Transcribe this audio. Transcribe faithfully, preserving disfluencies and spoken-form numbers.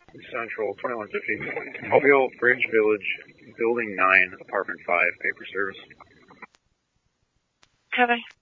Central, twenty-one fifty. Mobile Bridge Village, Building nine, Apartment five, paper service. Copy.